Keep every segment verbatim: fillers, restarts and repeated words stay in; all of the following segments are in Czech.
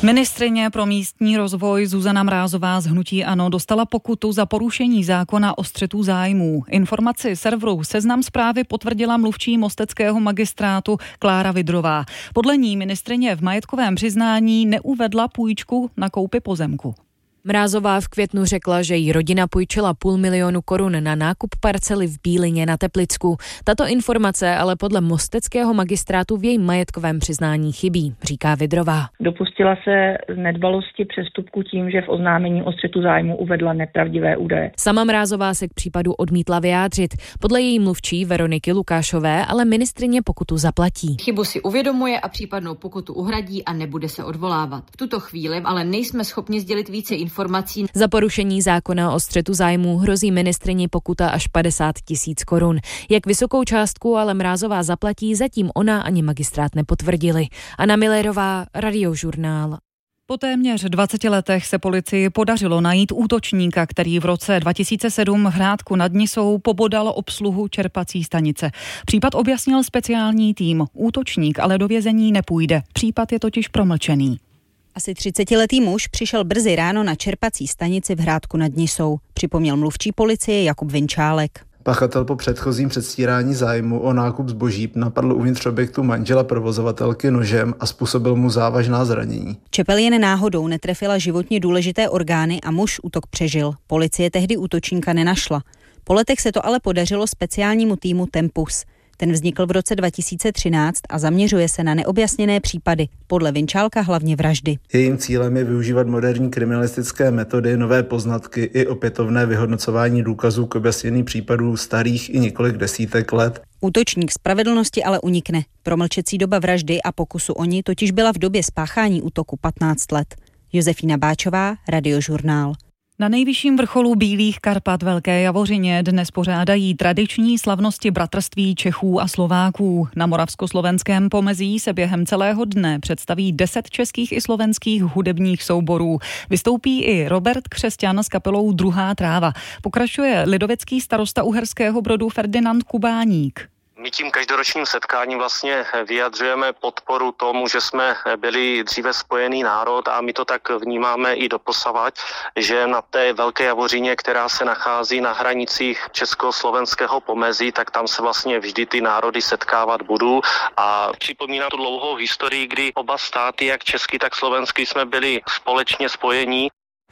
Ministryně pro místní rozvoj Zuzana Mrázová z hnutí ANO dostala pokutu za porušení zákona o střetu zájmů. Informaci serveru Seznam Zprávy potvrdila mluvčí mosteckého magistrátu Klára Vidrová. Podle ní ministryně v majetkovém přiznání neuvedla půjčku na koupi pozemku. Mrázová v květnu řekla, že jí rodina půjčila půl milionu korun na nákup parcely v Bílině na Teplicku. Tato informace ale podle mosteckého magistrátu v jejím majetkovém přiznání chybí, říká Vidrová. Dopustila se nedbalosti přestupku tím, že v oznámení o střetu zájmu uvedla nepravdivé údaje. Sama Mrázová se k případu odmítla vyjádřit. Podle její mluvčí Veroniky Lukášové ale ministryně pokutu zaplatí. Chybu si uvědomuje a případnou pokutu uhradí a nebude se odvolávat. V tuto chvíli ale nejsme schopni sdělit více informací. Informací. Za porušení zákona o střetu zájmů hrozí ministryni pokuta až padesát tisíc korun. Jak vysokou částku ale Mrázová zaplatí, zatím ona ani magistrát nepotvrdili. Anna Millerová, Radiožurnál. Po téměř dvaceti letech se policii podařilo najít útočníka, který v roce dva tisíce sedm v Hrádku nad Nisou pobodal obsluhu čerpací stanice. Případ objasnil speciální tým. Útočník ale do vězení nepůjde. Případ je totiž promlčený. Asi třicetiletý muž přišel brzy ráno na čerpací stanici v Hrádku nad Nisou, připomněl mluvčí policie Jakub Vinčálek. Pachatel po předchozím předstírání zájmu o nákup zboží napadl uvnitř objektu manžela provozovatelky nožem a způsobil mu závažná zranění. Čepel jen náhodou netrefila životně důležité orgány a muž útok přežil. Policie tehdy útočníka nenašla. Po letech se to ale podařilo speciálnímu týmu Tempus. Ten vznikl v roce dva tisíce třináct a zaměřuje se na neobjasněné případy, podle Vinčálka hlavně vraždy. Jejím cílem je využívat moderní kriminalistické metody, nové poznatky i opětovné vyhodnocování důkazů k objasnění případů starých i několik desítek let. Útočník spravedlnosti ale unikne. Promlčecí doba vraždy a pokusu o ní totiž byla v době spáchání útoku patnáct let. Josefína Báčová, Radiožurnál. Na nejvyšším vrcholu Bílých Karpat Velké Javořině dnes pořádají tradiční slavnosti bratrství Čechů a Slováků. Na moravskoslovenském pomezí se během celého dne představí deset českých i slovenských hudebních souborů. Vystoupí i Robert Křesťan s kapelou Druhá tráva. Pokračuje lidovecký starosta Uherského Brodu Ferdinand Kubáník. My tím každoročním setkáním vlastně vyjadřujeme podporu tomu, že jsme byli dříve spojený národ a my to tak vnímáme i doposavad, že na té Velké Javořině, která se nachází na hranicích československého pomezí, tak tam se vlastně vždy ty národy setkávat budou a připomíná tu dlouhou historii, kdy oba státy, jak český, tak slovenský, jsme byli společně spojení.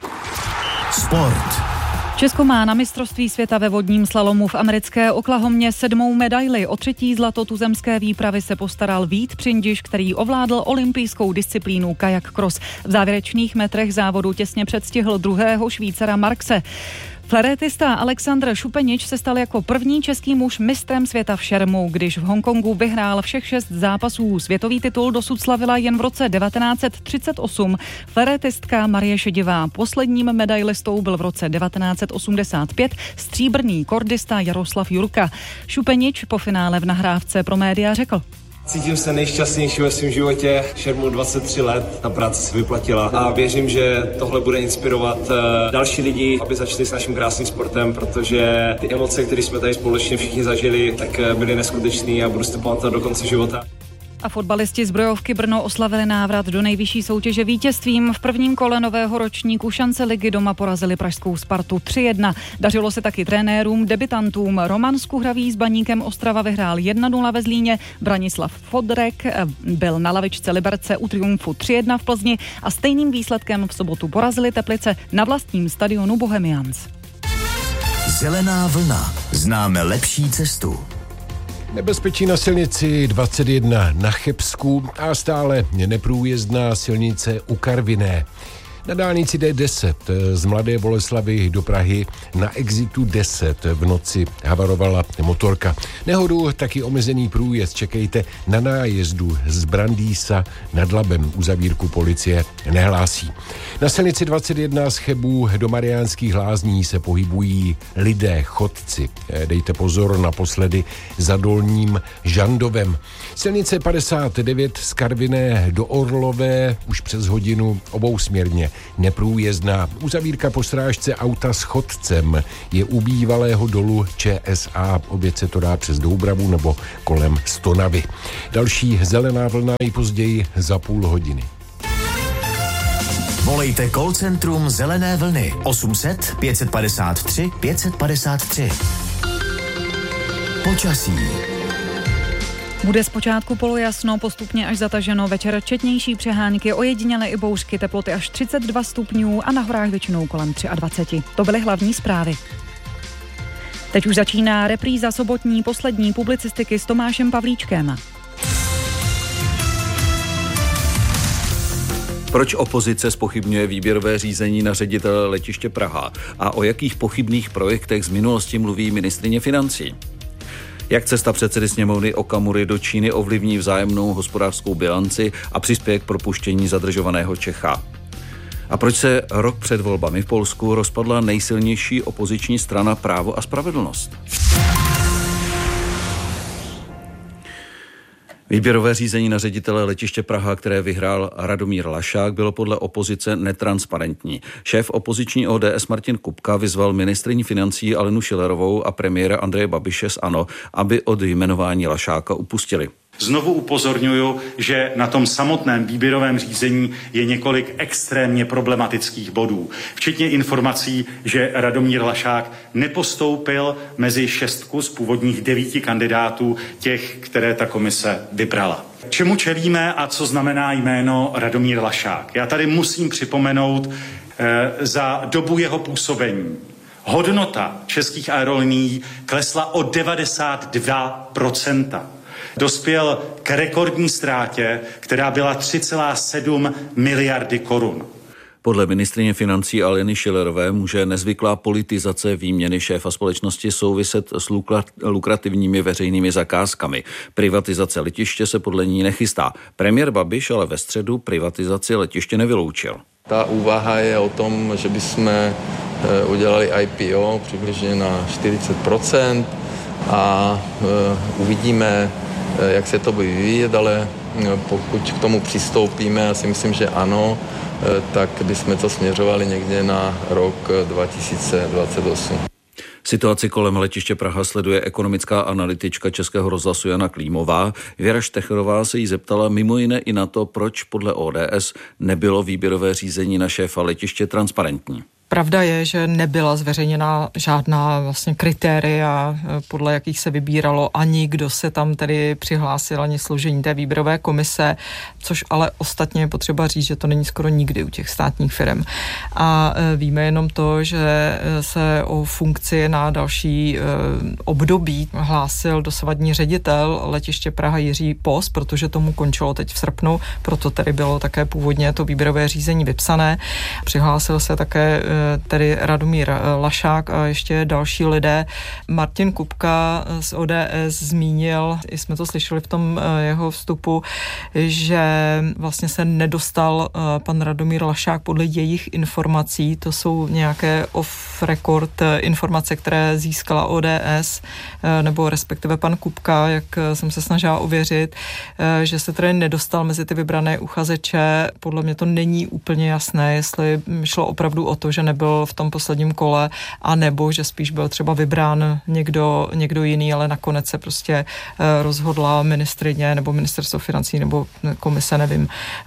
Sport. Česko má na mistrovství světa ve vodním slalomu v americké Oklahomě sedmou medaili. O třetí zlato tuzemské výpravy se postaral Vít Přindiš, který ovládl olympijskou disciplínu kajak cross. V závěrečných metrech závodu těsně předstihl druhého Švýcara Markse. Flérétista Alexandr Šupenič se stal jako první český muž mistrem světa v šermu, když v Hongkongu vyhrál všech šest zápasů. Světový titul dosud slavila jen v roce devatenáct set třicet osm. Flérétistka Marie Šedivá. Posledním medailistou byl v roce devatenáct set osmdesát pět stříbrný kordista Jaroslav Jurka. Šupenič po finále v nahrávce pro média řekl: Cítím se nejšťastnější ve svém životě, šermu dvacet tři let, ta práce se vyplatila a věřím, že tohle bude inspirovat další lidi, aby začali s naším krásným sportem, protože ty emoce, které jsme tady společně všichni zažili, tak byly neskutečné a budu si to pamatovat do konce života. A fotbalisti Zbrojovky Brno oslavili návrat do nejvyšší soutěže vítězstvím. V prvním kole nového ročníku šance ligy doma porazili pražskou Spartu tři jedna. Dařilo se taky trenérům, debitantům. Roman Skuhravý s Baníkem Ostrava vyhrál jedna nula ve Zlíně. Branislav Fodrek byl na lavičce Liberce u triumfu tři jedna v Plzni a stejným výsledkem v sobotu porazili Teplice na vlastním stadionu Bohemians. Zelená vlna. Známe lepší cestu. Nebezpečí na silnici dvacet jedna na Chebsku a stále neprůjezdná silnice u Karviné. Na dálnici D deset z Mladé Boleslavi do Prahy na exitu deset v noci havarovala motorka. Nehodu taky omezený průjezd čekejte na nájezdu z Brandýsa nad Labem. Uzavírku policie nehlásí. Na silnici dvacet jedna z Chebu do Mariánských Lázní se pohybují lidé, chodci. Dejte pozor naposledy za Dolním Žandovem. Silnice padesát devět z Karviné do Orlové už přes hodinu obousměrně neprůjezdná. Uzavírka po srážce auta s chodcem je u bývalého dolu Č S A. Oběť se to dá přes Doubravu nebo kolem Stonavy. Další zelená vlna nejpozději za půl hodiny. Volejte call centrum Zelené vlny osm set pět padesát tři pět padesát tři. Počasí. Bude zpočátku polojasno, postupně až zataženo, večer četnější přehánky, ojedinělé i bouřky, teploty až třicet dva stupňů a na horách většinou kolem dvacet tři. To byly hlavní zprávy. Teď už začíná repríza sobotní poslední publicistiky s Tomášem Pavlíčkem. Proč opozice zpochybňuje výběrové řízení na ředitele letiště Praha a o jakých pochybných projektech z minulosti mluví ministryně financí? Jak cesta předsedy sněmovny Okamury do Číny ovlivní vzájemnou hospodářskou bilanci a přispěje k propuštění zadržovaného Čecha? A proč se rok před volbami v Polsku rozpadla nejsilnější opoziční strana Právo a spravedlnost? Výběrové řízení na ředitele letiště Praha, které vyhrál Radomír Lašák, bylo podle opozice netransparentní. Šéf opoziční O D S Martin Kupka vyzval ministryni financí Alenu Schillerovou a premiéra Andreje Babiše z ANO, aby od jmenování Lašáka upustili. Znovu upozorňuju, že na tom samotném výběrovém řízení je několik extrémně problematických bodů, včetně informací, že Radomír Lašák nepostoupil mezi šestku z původních devíti kandidátů těch, které ta komise vybrala. Čemu čelíme a co znamená jméno Radomír Lašák? Já tady musím připomenout eh, za dobu jeho působení. Hodnota českých aerolinií klesla o devadesát dva procent. Dospěl k rekordní ztrátě, která byla tři celá sedm miliardy korun. Podle ministryně financí Aleny Schillerové může nezvyklá politizace výměny šéfa společnosti souviset s lukrativními veřejnými zakázkami. Privatizace letiště se podle ní nechystá. Premiér Babiš ale ve středu privatizaci letiště nevyloučil. Ta úvaha je o tom, že bychom udělali I P O přibližně na čtyřicet procent a uvidíme, jak se to bude vyvíjet, ale pokud k tomu přistoupíme, já si myslím, že ano, tak bychom to směřovali někde na rok dva tisíce dvacet osm. Situaci kolem letiště Praha sleduje ekonomická analytička Českého rozhlasu Jana Klímová. Věra Štecherová se jí zeptala mimo jiné i na to, proč podle O D S nebylo výběrové řízení na šéfa letiště transparentní. Pravda je, že nebyla zveřejněna žádná vlastně kritéria, podle jakých se vybíralo, ani kdo se tam tedy přihlásil, ani složení té výběrové komise, což ale ostatně je potřeba říct, že to není skoro nikdy u těch státních firm. A víme jenom to, že se o funkci na další období hlásil dosavadní ředitel letiště Praha Jiří Pos, protože tomu končilo teď v srpnu, proto tedy bylo také původně to výběrové řízení vypsané. Přihlásil se také tedy Radomír Lašák a ještě další lidé. Martin Kupka z O D S zmínil, jsme to slyšeli v tom jeho vstupu, že vlastně se nedostal pan Radomír Lašák podle jejich informací, to jsou nějaké off-record informace, které získala O D S, nebo respektive pan Kupka, jak jsem se snažila ověřit, že se tedy nedostal mezi ty vybrané uchazeče. Podle mě to není úplně jasné, jestli šlo opravdu o to, že nebyl v tom posledním kole, a nebo že spíš byl třeba vybrán někdo, někdo jiný, ale nakonec se prostě rozhodla ministryně nebo ministerstvo financí nebo komise, nevím,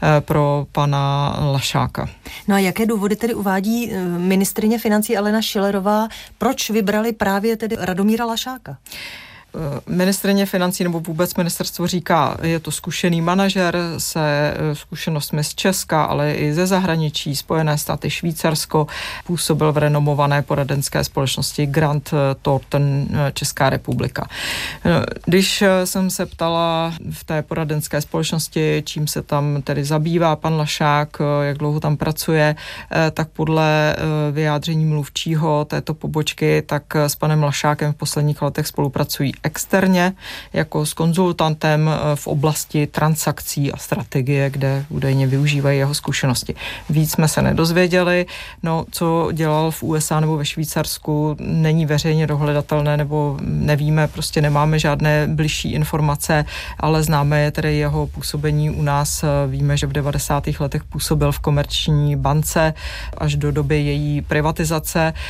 pro pana Lašáka. No a jaké důvody tedy uvádí ministryně financí Alena Schillerová, proč vybrali právě tedy Radomíra Lašáka? Ministryně financí nebo vůbec ministerstvo říká, je to zkušený manažer se zkušenostmi z Česka, ale i ze zahraničí, Spojené státy, Švýcarsko, působil v renomované poradenské společnosti Grant Thornton Česká republika. Když jsem se ptala v té poradenské společnosti, čím se tam tedy zabývá pan Lašák, jak dlouho tam pracuje, tak podle vyjádření mluvčího této pobočky, tak s panem Lašákem v posledních letech spolupracují externě, jako s konzultantem v oblasti transakcí a strategie, kde údajně využívají jeho zkušenosti. Víc jsme se nedozvěděli, no co dělal v U S A nebo ve Švýcarsku, není veřejně dohledatelné, nebo nevíme, prostě nemáme žádné bližší informace, ale známe je tedy jeho působení u nás. Víme, že v devadesátých letech působil v Komerční bance až do doby její privatizace.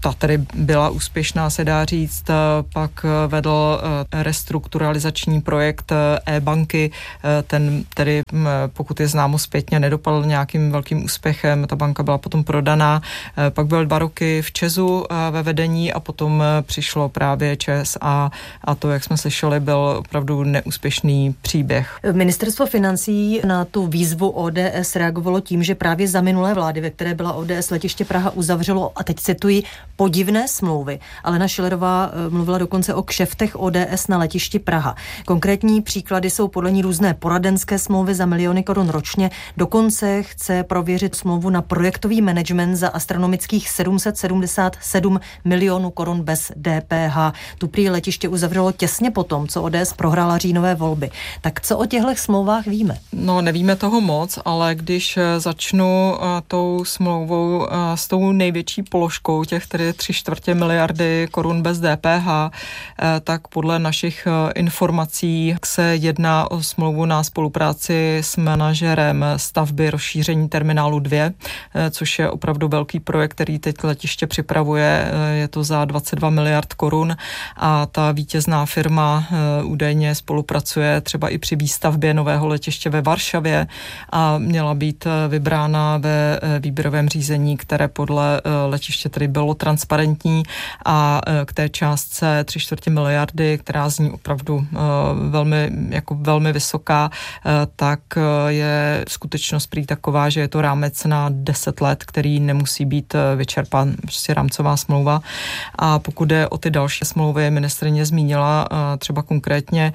ta tedy byla úspěšná, se dá říct. Pak vedl restrukturalizační projekt e-banky, ten tedy, pokud je známo zpětně, nedopadl nějakým velkým úspěchem, ta banka byla potom prodaná. Pak byl dva roky v ČEZu ve vedení a potom přišlo právě ČEZ a, a to, jak jsme slyšeli, byl opravdu neúspěšný příběh. Ministerstvo financí na tu výzvu O D S reagovalo tím, že právě za minulé vlády, ve které byla O D S letiště Praha, uzavřelo, a teď cituji, podivné smlouvy. Alena Schillerová mluvila dokonce o kšeftech O D S na letišti Praha. Konkrétní příklady jsou podle ní různé poradenské smlouvy za miliony korun ročně. Dokonce chce prověřit smlouvu na projektový management za astronomických sedm set sedmdesát sedm milionů korun bez D P H. Tu prý letiště uzavřelo těsně potom, co O D S prohrála říjnové volby. Tak co o těchto smlouvách víme? No, nevíme toho moc, ale když začnu uh, tou smlouvou uh, s tou největší položkou, těch tedy tři čtvrtě miliardy korun bez D P H, uh, tak podle našich uh, informací se jedná o smlouvu na spolupráci s manažerem stavby rozšíření terminálu dva, uh, což je opravdu velký projekt, který teď letiště připravuje. Uh, je to za dvacet dva miliard korun a ta vítězná firma uh, údajně spolupracuje třeba i při výstavbě nového letiště ve Varšavě a měla být vybrána ve výběrovém řízení, které podle letiště tedy bylo transparentní a k té částce tři čtvrtě miliardy, která zní opravdu velmi, jako velmi vysoká, tak je skutečnost prý taková, že je to rámec na deset let, který nemusí být vyčerpán, prostě rámcová smlouva. A pokud jde o ty další smlouvy, ministryně zmínila třeba konkrétně,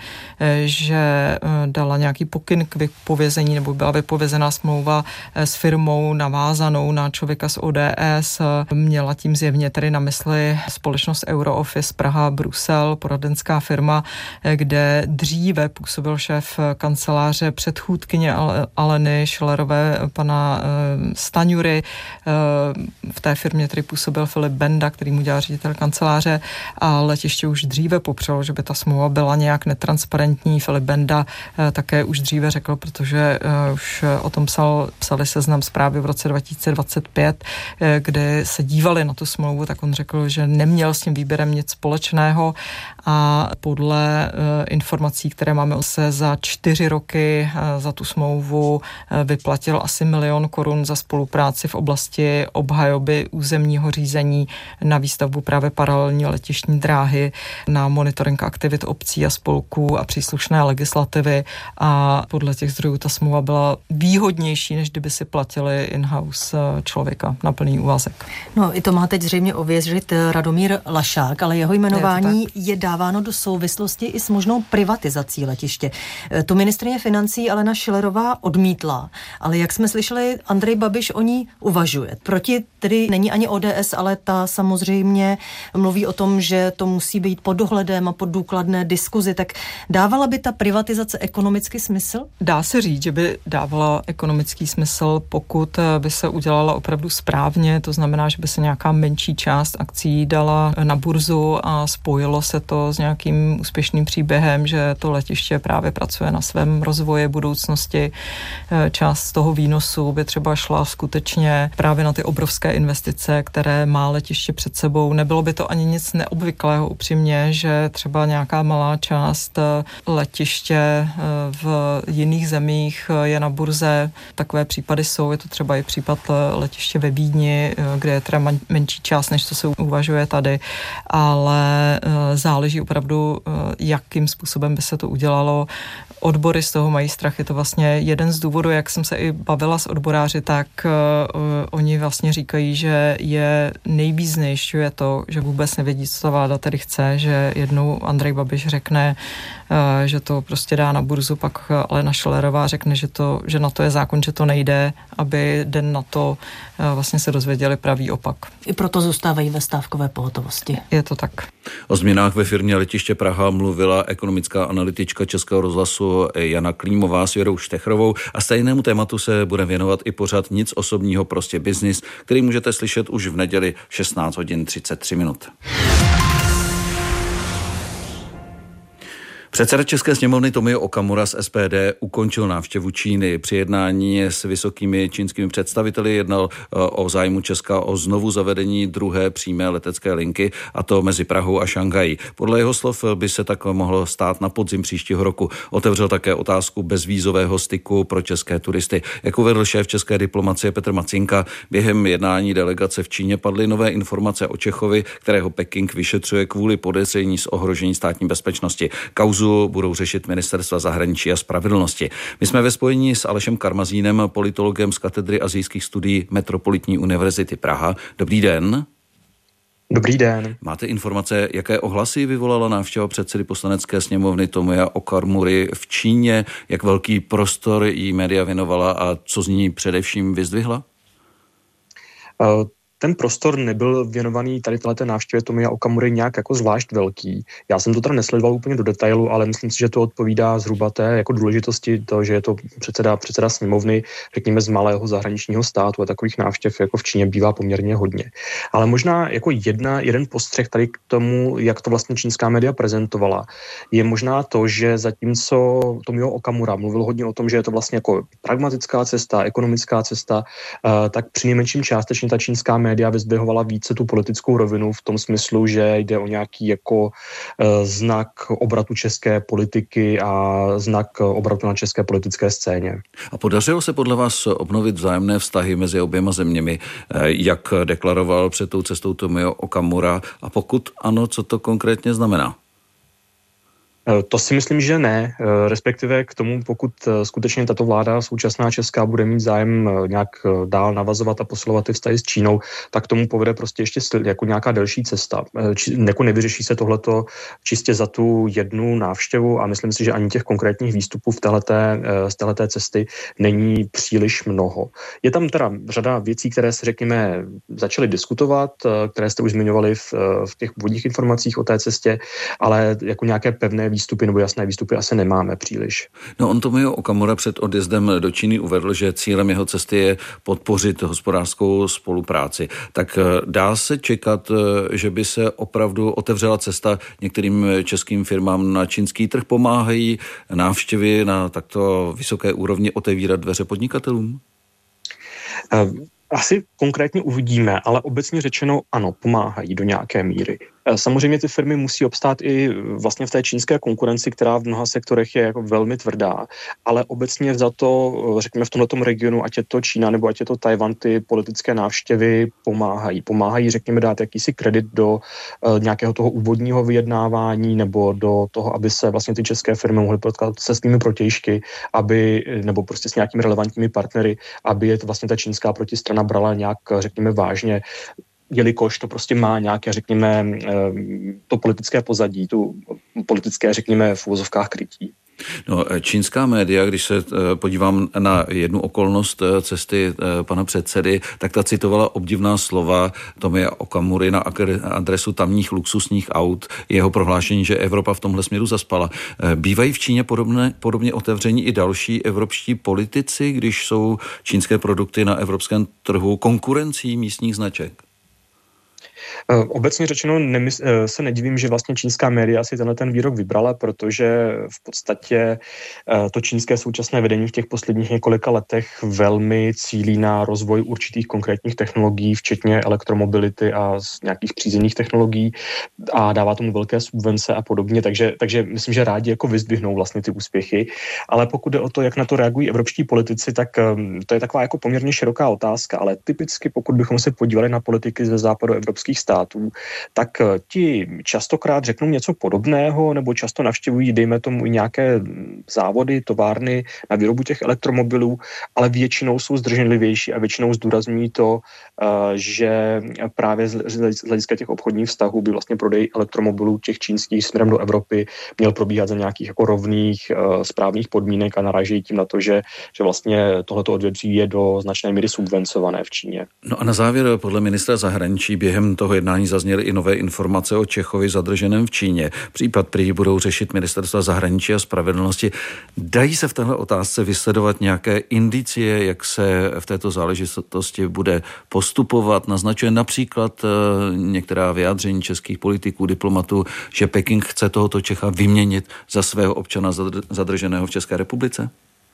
že dala nějaký pokyn k vypovězení, nebo byla vypovězená smlouva s firmou navázanou na člověka z O D S. Měla tím zjevně tedy na mysli společnost Eurooffice Praha Brusel, poradenská firma, kde dříve působil šéf kanceláře předchůdkyně Aleny Schillerové, pana Staňury. V té firmě tedy působil Filip Benda, který mu dělá ředitel kanceláře, a letiště už dříve popřelo, že by ta smlouva byla nějak netransparentní. Filip Benda také už dříve řekl, protože už o tom psal, psali Seznam Zprávy v roce dva tisíce dvacet pět, kde se dívali na tu smlouvu, tak on řekl, že neměl s tím výběrem nic společného a podle informací, které máme, se za čtyři roky za tu smlouvu vyplatil asi milion korun za spolupráci v oblasti obhajoby územního řízení na výstavbu právě paralelní letištní dráhy, na monitoring aktivit obcí a spolků a příslušné legislativy, a podle těch zdrojů ta smlouva byla výhodnější, než kdyby si platili in-house člověka na plný úvazek. No, i to má teď zřejmě ověřit Radomír Lašák, ale jeho jmenování je, je dáváno do souvislosti i s možnou privatizací letiště. Tu ministryně financí Alena Schillerová odmítla, ale jak jsme slyšeli, Andrej Babiš o ní uvažuje. Proti tedy není ani O D S, ale ta samozřejmě mluví o tom, že to musí být pod dohledem a pod důkladné diskuzi. Tak dávala by ta privatizace ekonomický smysl? Dá se říct, že by dávala ekonomický smysl, pokud by se udělala opravdu správně, to znamená, že by se nějaká menší část akcí dala na burzu a spojilo se to s nějakým úspěšným příběhem, že to letiště právě pracuje na svém rozvoji budoucnosti. Část toho výnosu by třeba šla skutečně právě na ty obrovské investice, které má letiště před sebou. Nebylo by to ani nic neobvyklého, upřímně, že třeba nějaká malá část letiště v jiných zemích je na burze. Takové případy jsou, je to třeba i případ letiště ve Vídni, kde je teda menší část, než to se uvažuje tady, ale záleží opravdu, jakým způsobem by se to udělalo. Odbory z toho mají strach, je to vlastně jeden z důvodů, jak jsem se i bavila s odboráři, tak uh, oni vlastně říkají, že je nejvíc znejišťuje to, že vůbec nevědí, co ta vláda tedy chce, že jednou Andrej Babiš řekne, uh, že to prostě dá na burzu, pak Alena Schillerová řekne, že, to, že na to je zákon, že to nejde, aby den na to uh, vlastně se dozvěděli pravý opak. I proto zůstávají ve stávkové pohotovosti. Je to tak. O změnách ve firmě Letiště Praha mluvila ekonomická analytička Českého rozhlasu Jana Klímová s Věrou Štechrovou a stejnému tématu se bude věnovat i pořad Nic osobního, prostě biznis, který můžete slyšet už v neděli šestnáct hodin třicet tři minut. Předseda České sněmovny Tomio Okamura z S P D ukončil návštěvu Číny. Při jednání s vysokými čínskými představiteli jednal o zájmu Česka o znovu zavedení druhé přímé letecké linky, a to mezi Prahou a Šanghají. Podle jeho slov by se tak mohlo stát na podzim příštího roku. Otevřel také otázku bezvízového styku pro české turisty. Jak uvedl šéf české diplomacie Petr Macinka, během jednání delegace v Číně padly nové informace o Čechovi, kterého Peking vyšetřuje kvůli podezření z ohrožení státní bezpečnosti. Kauzu budou řešit ministerstva zahraničí a spravedlnosti. My jsme ve spojení s Alešem Karmazínem, politologem z katedry asijských studií Metropolitní univerzity Praha. Dobrý den. Dobrý den. Máte informace, jaké ohlasy vyvolala návštěva předsedy poslanecké sněmovny Tomia Okamury v Číně, jak velký prostor jí média věnovala a co z ní především vyzdvihla? Uh... Ten prostor nebyl věnovaný tady této návštěvě Tomia Okamury nějak jako zvlášť velký. Já jsem to teda nesledoval úplně do detailu, ale myslím si, že to odpovídá zhruba té jako důležitosti to, že je to předseda, předseda sněmovny, řekněme z malého zahraničního státu, a takových návštěv jako v Číně bývá poměrně hodně. Ale možná jako jedna, jeden postřeh tady k tomu, jak to vlastně čínská média prezentovala, je možná to, že zatímco Tomio Okamura mluvil hodně o tom, že je to vlastně jako pragmatická cesta, ekonomická cesta, tak přinejmenším částečně ta čínská média média vyzdvihovala více tu politickou rovinu v tom smyslu, že jde o nějaký jako e, znak obratu české politiky a znak obratu na české politické scéně. A podařilo se podle vás obnovit vzájemné vztahy mezi oběma zeměmi, jak deklaroval před tou cestou Tomio Okamura, a pokud ano, co to konkrétně znamená? To si myslím, že ne, respektive k tomu, pokud skutečně tato vláda současná česká bude mít zájem nějak dál navazovat a posilovat ty vztahy s Čínou, tak tomu povede prostě ještě jako nějaká delší cesta. Jako nevyřeší se tohleto čistě za tu jednu návštěvu a myslím si, že ani těch konkrétních výstupů v téhleté, z téhleté cesty není příliš mnoho. Je tam teda řada věcí, které se, řekněme, začaly diskutovat, které jste už zmiňovali v, v těch původních informacích o té cestě, ale jako nějaké pevné výstupy nebo jasné výstupy asi nemáme příliš. No, on Tomio Okamura před odjezdem do Číny uvedl, že cílem jeho cesty je podpořit hospodářskou spolupráci. Tak dá se čekat, že by se opravdu otevřela cesta některým českým firmám na čínský trh? Pomáhají návštěvy na takto vysoké úrovni otevírat dveře podnikatelům? Um. Asi konkrétně uvidíme, ale obecně řečeno ano, pomáhají do nějaké míry. Samozřejmě ty firmy musí obstát i vlastně v té čínské konkurenci, která v mnoha sektorech je jako velmi tvrdá, ale obecně za to, řekněme v tomto regionu, ať je to Čína nebo ať je to Tajvan, ty politické návštěvy pomáhají. Pomáhají, řekněme, dát jakýsi kredit do uh, nějakého toho úvodního vyjednávání nebo do toho, aby se vlastně ty české firmy mohly potkat se svými protějšky, aby, nebo prostě s nějakými relevantními partnery, aby je to vlastně ta čínská protistrana brala nějak, řekněme, vážně, jelikož to prostě má nějaké, řekněme, to politické pozadí, tu politické, řekněme, v uvozovkách krytí. No, čínská média, když se podívám na jednu okolnost cesty pana předsedy, tak ta citovala obdivná slova Tomia Okamury na adresu tamních luxusních aut, jeho prohlášení, že Evropa v tomhle směru zaspala. Bývají v Číně podobné, podobně otevření i další evropští politici, když jsou čínské produkty na evropském trhu konkurencí místních značek? Obecně řečeno nemysl, se nedivím, že vlastně čínská média si tenhle ten výrok vybrala, protože v podstatě to čínské současné vedení v těch posledních několika letech velmi cílí na rozvoj určitých konkrétních technologií, včetně elektromobility a nějakých přízemních technologií a dává tomu velké subvence a podobně, takže, takže myslím, že rádi jako vyzdvihnou vlastně ty úspěchy, ale pokud jde o to, jak na to reagují evropští politici, tak to je taková jako poměrně široká otázka, ale typicky pokud bychom se podívali na politiky ze západoevropských států, tak ti častokrát řeknou něco podobného nebo často navštěvují, dejme tomu, i nějaké závody, továrny na výrobu těch elektromobilů, ale většinou jsou zdrženlivější a většinou zdůrazňují to, že právě z hlediska těch obchodních vztahů by vlastně prodej elektromobilů těch čínských směrem do Evropy měl probíhat za nějakých jako rovných správných podmínek a narážejí tím na to, že, že vlastně tohleto odvětví je do značné míry subvencované v Číně. No a na závěr podle ministra zahraničí během toho jednání zazněly i nové informace o Čechovi zadrženém v Číně. Případ prý budou řešit ministerstva zahraničí a spravedlnosti. Dají se v téhle otázce vysledovat nějaké indicie, jak se v této záležitosti bude postupovat? Naznačuje například některá vyjádření českých politiků, diplomatů, že Peking chce tohoto Čecha vyměnit za svého občana zadrženého v České republice?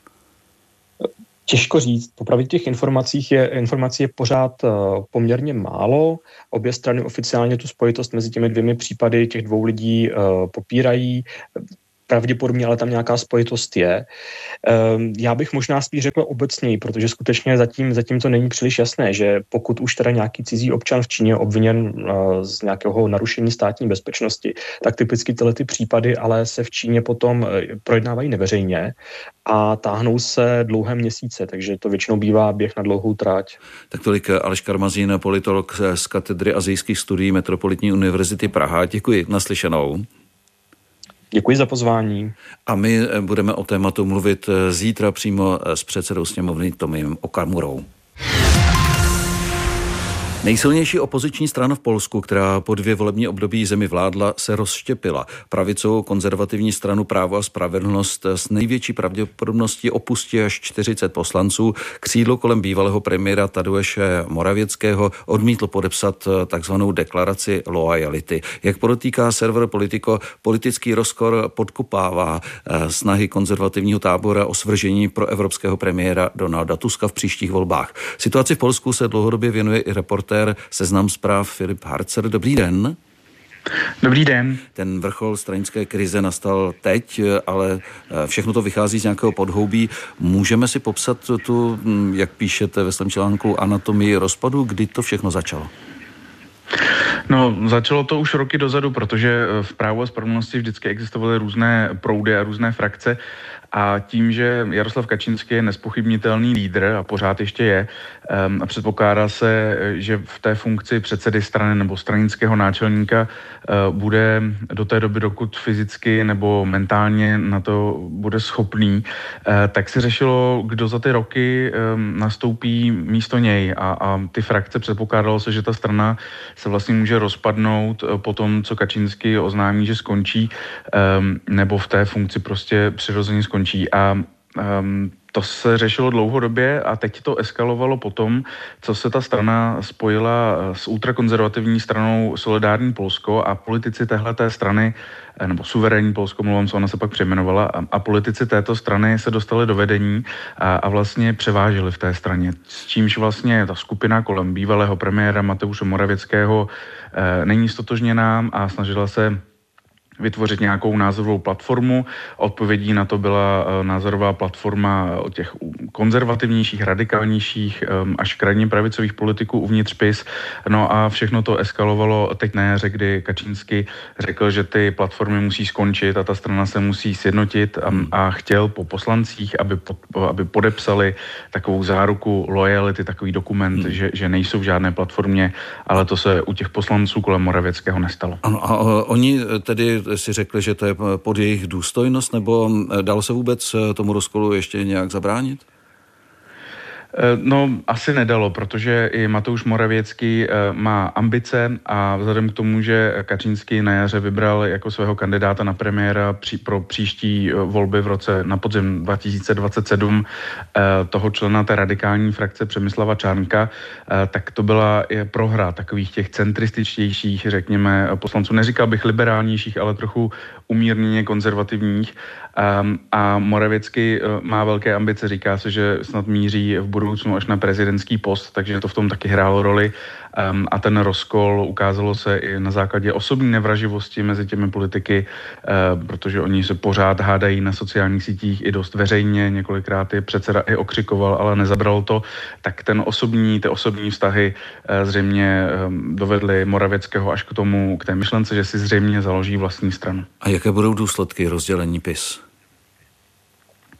Těžko říct. Popravdě těch informacích je, informací je pořád uh, poměrně málo. Obě strany oficiálně tu spojitost mezi těmi dvěmi případy těch dvou lidí uh, popírají. Pravděpodobně ale tam nějaká spojitost je. Já bych možná spíš řekl obecněji, protože skutečně zatím, zatím to není příliš jasné, že pokud už teda nějaký cizí občan v Číně je obviněn z nějakého narušení státní bezpečnosti, tak typicky tyhle ty případy ale se v Číně potom projednávají neveřejně a táhnou se dlouhé měsíce, takže to většinou bývá běh na dlouhou trať. Tak tolik Aleš Karmazín, politolog z katedry azijských studií Metropolitní univerzity Praha. Děkuji, naslyšenou. Děkuji za pozvání. A my budeme o tématu mluvit zítra přímo s předsedou sněmovny Tomiem Okamurou. Nejsilnější opoziční strana v Polsku, která po dvě volební období zemi vládla, se rozštěpila. Pravicovou konzervativní stranu Právo a spravedlnost s největší pravděpodobností opustí až čtyřicet poslanců. Křídlo kolem bývalého premiéra Tadeusze Morawieckého odmítlo podepsat takzvanou deklaraci loajality. Jak podotýká server Politico, politický rozkor podkopává snahy konzervativního tábora o svržení pro evropského premiéra Donalda Tuska v příštích volbách. Situaci v Polsku se dlouhodobě věnuje i reportér Seznam zpráv Filip Harcer. Dobrý den. Dobrý den. Ten vrchol stranické krize nastal teď, ale všechno to vychází z nějakého podhoubí. Můžeme si popsat tu, jak píšete ve svém článku, anatomii rozpadu, kdy to všechno začalo? No, začalo to už roky dozadu, protože v Právu a spravedlnosti vždycky existovaly různé proudy a různé frakce a tím, že Jaroslav Kačínský je nespochybnitelný lídr a pořád ještě je um, a předpokládá se, že v té funkci předsedy strany nebo stranického náčelníka uh, bude do té doby, dokud fyzicky nebo mentálně na to bude schopný, uh, tak se řešilo, kdo za ty roky um, nastoupí místo něj a, a ty frakce předpokládalo se, že ta strana se vlastně může rozpadnout po tom, co Kačínský oznámí, že skončí, um, nebo v té funkci prostě přirozeně skončí. A um, to se řešilo dlouhodobě a teď to eskalovalo potom, co se ta strana spojila s ultrakonzervativní stranou Solidární Polsko a politici téhleté strany, nebo Suverénní Polsko, mluvám, co ona se pak přejmenovala, a, a politici této strany se dostali do vedení a, a vlastně převážili v té straně. S čímž vlastně ta skupina kolem bývalého premiéra Mateusze Morawieckého e, není stotožněná a snažila se vytvořit nějakou názorovou platformu. Odpovědí na to byla názorová platforma od těch konzervativnějších, radikálnějších až krajně pravicových politiků uvnitř P I S. No a všechno to eskalovalo teď na jaře, kdy Kačínský řekl, že ty platformy musí skončit a ta strana se musí sjednotit a, a chtěl po poslancích, aby, pod, aby podepsali takovou záruku loajality, takový dokument, hmm. že, že nejsou v žádné platformě, ale to se u těch poslanců kolem Morawieckého nestalo. Ano, a oni tedy si řekli, že to je pod jejich důstojnost, nebo dalo se vůbec tomu rozkolu ještě nějak zabránit? No, asi nedalo, protože i Mateusz Morawiecký má ambice a vzhledem k tomu, že Kačínský na jaře vybral jako svého kandidáta na premiéra při, pro příští volby v roce na podzim dva tisíce dvacet sedm toho člena té radikální frakce Přemyslava Čárnka, tak to byla prohra takových těch centrističtějších, řekněme, poslanců. Neříkal bych liberálnějších, ale trochu umírněně konzervativních. A Morawiecký má velké ambice, říká se, že snad míří v budoucnu až na prezidentský post, takže to v tom taky hrálo roli. Um, a ten rozkol ukázalo se i na základě osobní nevraživosti mezi těmi politiky, uh, protože oni se pořád hádají na sociálních sítích i dost veřejně, několikrát je předseda i okřikoval, ale nezabral to, tak ten osobní, ty osobní vztahy uh, zřejmě um, dovedly Morawieckého až k tomu, k té myšlence, že si zřejmě založí vlastní stranu. A jaké budou důsledky rozdělení P I S?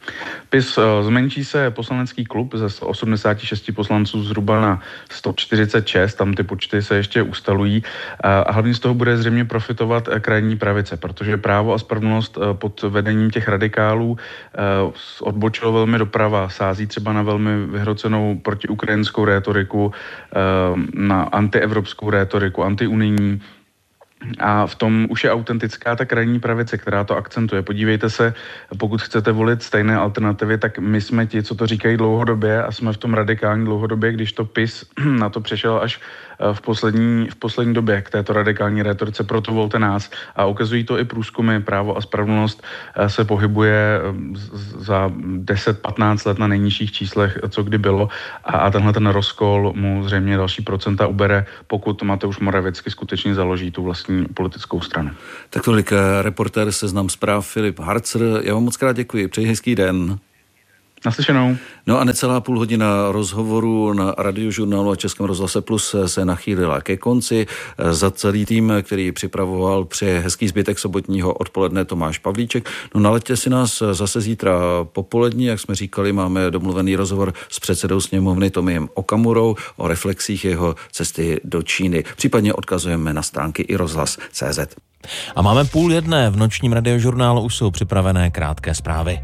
PiS zmenší se poslanecký klub ze sto osmdesát šest poslanců zhruba na sto čtyřicet šest, tam ty počty se ještě ustalují a hlavně z toho bude zřejmě profitovat krajní pravice, protože Právo a spravedlnost pod vedením těch radikálů odbočilo velmi doprava, sází třeba na velmi vyhrocenou protiukrajinskou rétoriku, na antievropskou rétoriku, antiunijní. A v tom už je autentická ta krajní pravice, která to akcentuje. Podívejte se, pokud chcete volit stejné alternativy, tak my jsme ti, co to říkají dlouhodobě a jsme v tom radikální dlouhodobě, když to PiS na to přešel až v poslední, v poslední době k této radikální rétorice, proto volte nás. A ukazují to i průzkumy. Právo a spravedlnost se pohybuje za deset patnáct let na nejnižších číslech, co kdy bylo. A, a tenhle ten rozkol mu zřejmě další procenta ubere, pokud Mateusz Morawiecki skutečně založí tu vlastní politickou stranu. Tak tolik reportér Seznam zpráv Filip Harcer. Já vám moc krát děkuji. Přeji hezký den. Naslyšenou. No a necelá půl hodina rozhovoru na Radiožurnálu a Českém rozhlase Plus se nachýlila ke konci. Za celý tým, který připravoval, přeje hezký zbytek sobotního odpoledne Tomáš Pavlíček. No naleďte si nás zase zítra popolední, jak jsme říkali, máme domluvený rozhovor s předsedou sněmovny Tomiem Okamurou o reflexích jeho cesty do Číny. Případně odkazujeme na stránky i rozhlas tečka cé zet. A máme půl jedné, v nočním Radiožurnálu už jsou připravené krátké zprávy.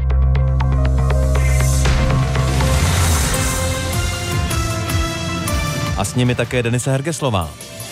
A s nimi také Denisa Hergeslová.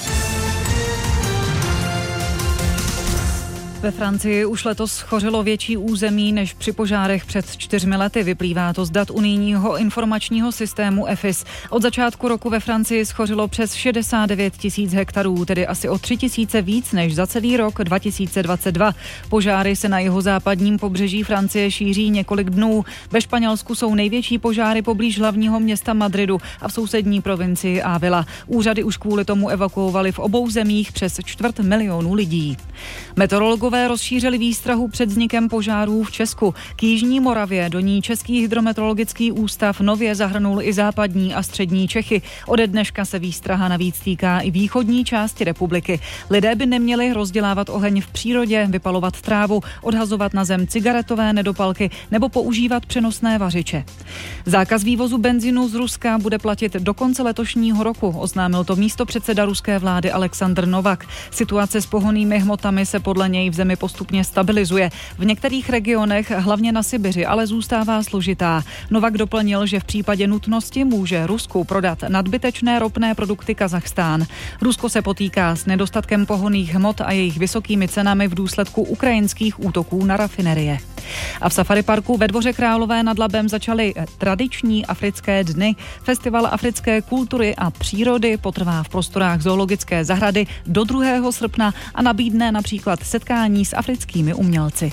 Ve Francii už letos schořelo větší území než při požárech před čtyřmi lety. Vyplývá to z dat unijního informačního systému E F I S. Od začátku roku ve Francii schořelo přes šedesát devět tisíc hektarů, tedy asi o tři tisíce víc než za celý rok dva tisíce dvacet dva. Požáry se na jihozápadním pobřeží Francie šíří několik dnů. Ve Španělsku jsou největší požáry poblíž hlavního města Madridu a v sousední provincii Ávila. Úřady už kvůli tomu evakuovali v obou zemích přes čtvrt milionu lidí. Meteorologové rozšířili výstrahu před vznikem požárů v Česku. K jižní Moravě do ní Český hydrometeorologický ústav nově zahrnul i západní a střední Čechy. Ode dneška se výstraha navíc týká i východní části republiky. Lidé by neměli rozdělávat oheň v přírodě, vypalovat trávu, odhazovat na zem cigaretové nedopalky nebo používat přenosné vařiče. Zákaz vývozu benzinu z Ruska bude platit do konce letošního roku, oznámil to místopředseda ruské vlády Aleksandr Novak. Situace s pohonnými hmotami se podle něj v zemi postupně stabilizuje. V některých regionech, hlavně na Sibiři, ale zůstává složitá. Novak doplnil, že v případě nutnosti může Rusku prodat nadbytečné ropné produkty Kazachstán. Rusko se potýká s nedostatkem pohonných hmot a jejich vysokými cenami v důsledku ukrajinských útoků na rafinerie. A v Safari parku ve Dvoře Králové nad Labem začaly tradiční africké dny. Festival africké kultury a přírody potrvá v prostorách zoologické zahrady do druhého srpna a nabídne například setkání s africkými umělci.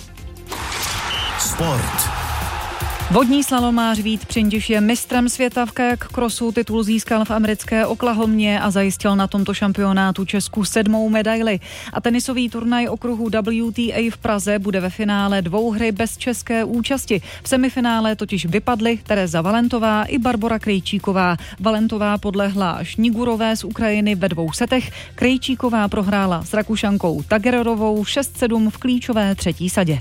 Sport. Vodní slalomář Vít Přindiš je mistrem světa v kajak crossu, titul získal v americké Oklahomě a zajistil na tomto šampionátu Česku sedmou medaili. A tenisový turnaj okruhu W T A v Praze bude ve finále dvouhry bez české účasti. V semifinále totiž vypadly Tereza Valentová i Barbora Krejčíková. Valentová podlehla Šnigurové z Ukrajiny ve dvou setech, Krejčíková prohrála s Rakušankou Tagererovou šest sedm v klíčové třetí sadě.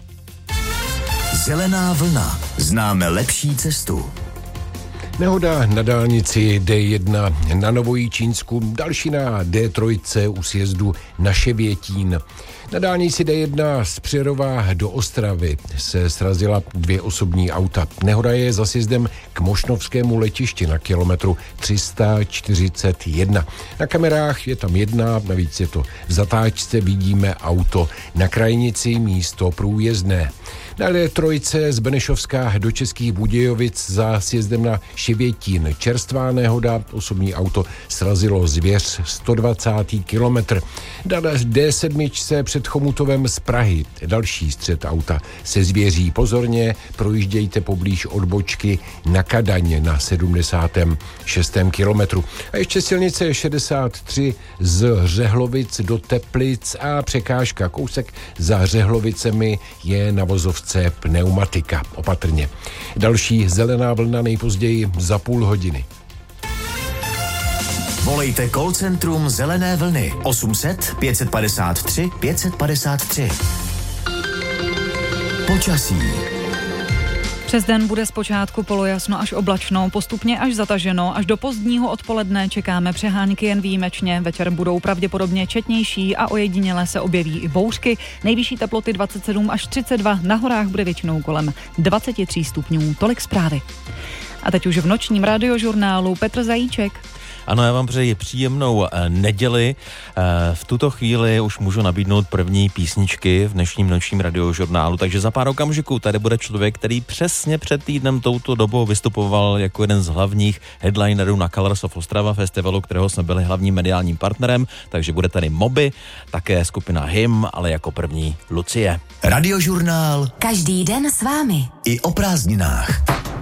Zelená vlna. Známe lepší cestu. Nehoda na dálnici D jedna na Novojičínsku, další na D tři u sjezdu na Ševětín. Na dálnici D jedna z Přerova do Ostravy se srazila dvě osobní auta. Nehoda je za sjezdem k Mošnovskému letišti na kilometru tři sta čtyřicet jedna. Na kamerách je tam jedna, navíc je to v zatáčce, vidíme auto na krajnici, místo průjezdné. Na D tři z Benešovska do Českých Budějovic za sjezdem na Ševětín. Čerstvá nehoda, osobní auto srazilo zvěř sto dvacátý kilometr. Na D sedm před Chomutovem z Prahy další střet auta se zvěří. Pozorně, projíždějte poblíž odbočky na Kadaň na sedmdesátém šestém kilometru. A ještě silnice šedesát tři z Řehlovic do Teplic a překážka kousek za Řehlovicemi je na vozovce pneumatika. Opatrně. Další zelená vlna nejpozději za půl hodiny. Volejte call centrum Zelené vlny osm set pět padesát tři pět padesát tři. Počasí. Přes den bude zpočátku polojasno až oblačno, postupně až zataženo, až do pozdního odpoledne čekáme přehánky jen výjimečně. Večer budou pravděpodobně četnější a ojediněle se objeví i bouřky. Nejvyšší teploty dvacet sedm až třicet dva, na horách bude většinou kolem dvacet tři stupňů. Tolik zprávy. A teď už v nočním radiožurnálu Petr Zajíček. Ano, já vám přeji příjemnou neděli. V tuto chvíli už můžu nabídnout první písničky v dnešním nočním radiožurnálu, takže za pár okamžiků tady bude člověk, který přesně před týdnem touto dobou vystupoval jako jeden z hlavních headlinerů na Colors of Ostrava festivalu, kterého jsme byli hlavním mediálním partnerem, takže bude tady Moby, také skupina Hymn, ale jako první Lucie. Radiožurnál. Každý den s vámi. I o prázdninách.